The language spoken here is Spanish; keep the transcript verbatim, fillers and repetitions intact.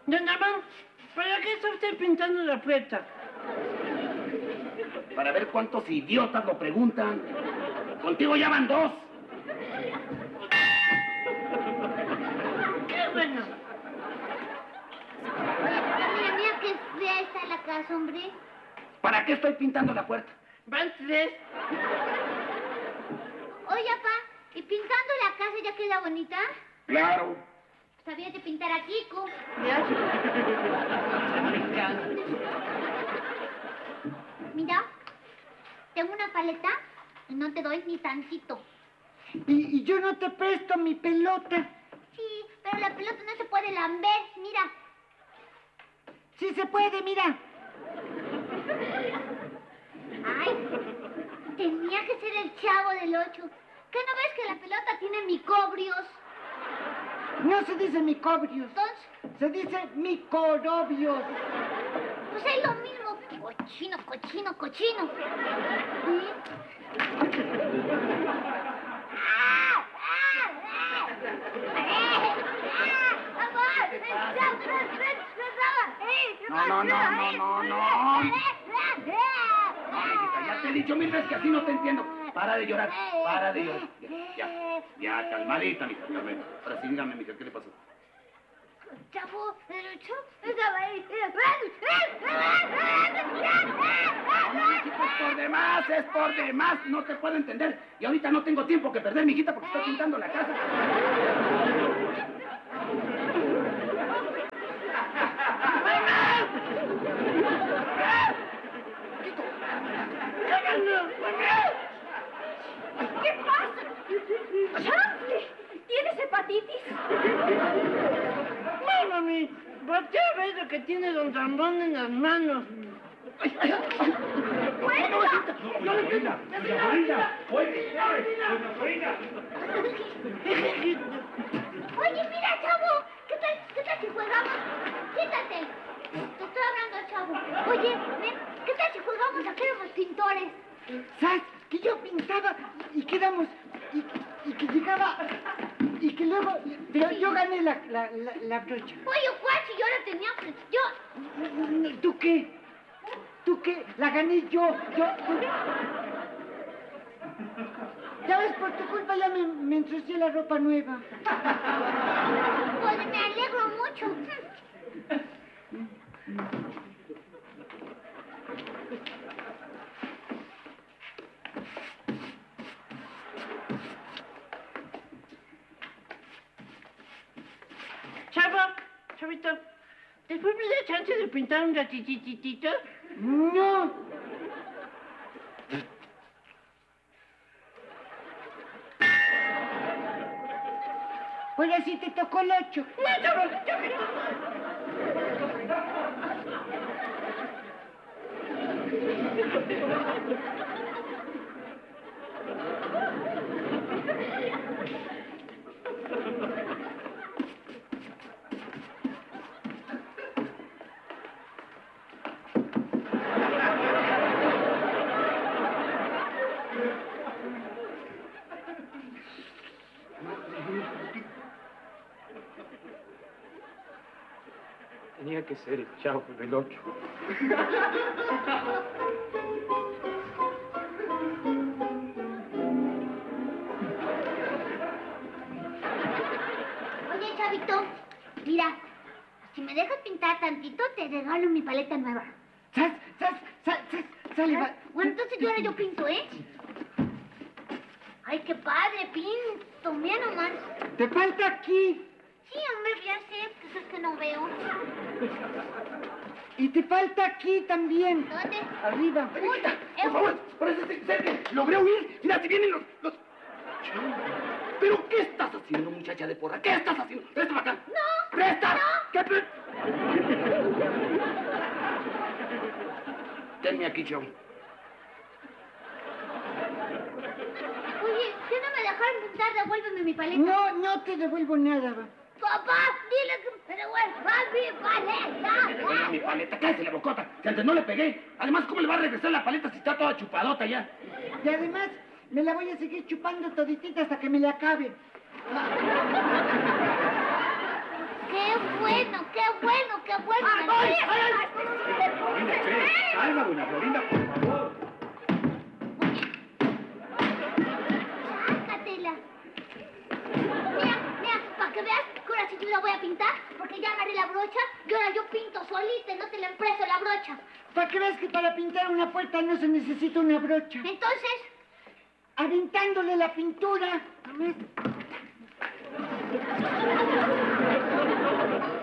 Don Ramón, ¿para qué está usted pintando la puerta? Para ver cuántos idiotas lo preguntan. Contigo ya van dos. ¡Qué bueno! Mira, mira qué fea está la casa, hombre. ¿Para qué estoy pintando la puerta? Van tres. Oye, papá, ¿y pintando la casa ya queda bonita? Claro. Sabías de pintar a Kiko. Ya. Mira, tengo una paleta y no te doy ni tantito. Y, y yo no te presto mi pelota. Sí, pero la pelota no se puede lamber, mira. Sí se puede, mira. Ay, tenía que ser el Chavo del Ocho. ¿Qué no ves que la pelota tiene micobrios? No se dice micobrios. Entonces, Se dice micorobios. pues es lo mismo. Cochino, cochino, cochino. ¿Sí? ¡Ah! ¡Ah! ¡Ah! ¡Eh! ¡Ah! ¡Amor! ¡Ven, ven, ven! ¡Ven! No, no, no, no, no, no. No, mijita, ya te he dicho mil veces que así no te entiendo. Para de llorar, para de llorar. Ya, ya, ya, calmadita, mija, calmadita. Ahora sí, dígame, mija, ¿qué le pasó? Chavo, el Ocho estaba ahí. No, mijita, es por demás, es por demás. No te puedo entender. Y ahorita no tengo tiempo que perder, mijita, porque estoy pintando la casa. ¿Qué pasa? ¡Chanfle! ¿Tienes hepatitis? No, mami, voltea a ver lo que tiene don Ramón en las manos. ¡Ay, ay, ay! ¡Bueno! ¡No le entiendo! ¡Oye, oiga! Oye, mira, Chavo. ¿Qué tal, qué tal si jugamos? Quítate. Te estoy hablando, Chavo. Oye, ven, ¿qué tal si jugamos a que éramos pintores? ¿Sabes? Que yo pintaba y quedamos... Y, y que llegaba... Y que luego... Pero yo gané la, la, la, la brocha. Oye, Juachi, yo la tenía... pues, Yo... ¿Tú qué? ¿Tú qué? La gané yo. Yo... tú- Ya ves, por tu culpa ya me, me ensucié la ropa nueva. Pues me alegro mucho. Chavo, Chavito, ¿después me da chance de pintar un ratititito? No. Pues así te tocó el ocho. No, Chavo, Chavito. Tenía que ser el Chavo del Ocho. Oye, Chavito, mira, si me dejas pintar tantito, te regalo mi paleta nueva. ¡Sas, sas, sas, sas! Sale, va. Bueno, entonces yo ahora yo pinto, ¿eh? Ay, qué padre, pinto, mira nomás. Te falta aquí. Sí, hombre, ya sé, pues es que no veo. Y te falta aquí también. ¿Dónde? Arriba. ¡Ay, mijita! ¡Por favor! ¡Por eso se cerque! ¡Logré huir! ¡Mira, si vienen los... los... ¿Pero qué estás haciendo, muchacha de porra? ¿Qué estás haciendo? ¡Presta para acá! ¡No! ¡Presta! ¡No! ¿Qué pre... Tenme aquí, Chavo. Oye, si no me dejaron pintar, devuélveme mi paleta. No, no te devuelvo nada, va. Papá, dile que me devuelva mi paleta. Me devuelve mi paleta. ¡Cállese la bocota! Que antes no le pegué. Además, ¿cómo le va a regresar la paleta si está toda chupadota ya? Y además, me la voy a seguir chupando toditita hasta que me la acabe. Qué bueno qué bueno, qué bueno. ¡Ay, ay, ay! Florinda, espere. Calma, doña Florinda, por favor. Sácatela. Mira, mira, para que veas que ahora sí yo la voy a pintar, porque ya agarré la brocha y ahora yo pinto solita y no te la empresto la brocha. Para que veas que para pintar una puerta no se necesita una brocha. Entonces, Aventándole la pintura. A ver.